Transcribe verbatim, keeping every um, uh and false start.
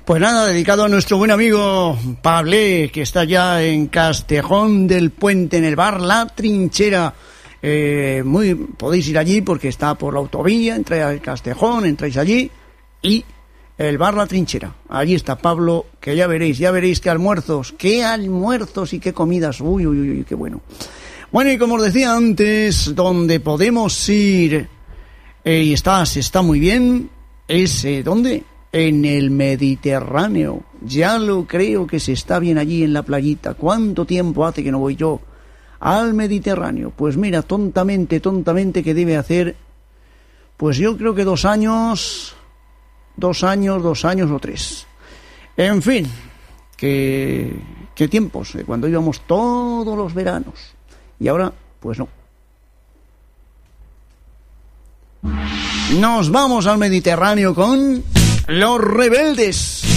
Pues nada, dedicado a nuestro buen amigo Pablé, que está ya en Castejón del Puente, en el bar La Trinchera. Eh, muy, podéis ir allí porque está por la autovía, entráis al Castejón, entráis allí y el bar La Trinchera. Allí está Pablo, que ya veréis, ya veréis qué almuerzos, qué almuerzos y qué comidas. Uy, uy, uy, qué bueno. Bueno, y como os decía antes, donde podemos ir eh, y está, se está muy bien, es, eh, ¿dónde? En el Mediterráneo. Ya lo creo que se está bien allí en la playita. ¿Cuánto tiempo hace que no voy yo al Mediterráneo? Pues mira, tontamente, tontamente que debe hacer, pues yo creo que dos años, dos años, dos años o tres. En fin, que, que tiempos, eh, cuando íbamos todos los veranos. Y ahora, pues no. Nos vamos al Mediterráneo con Los Rebeldes.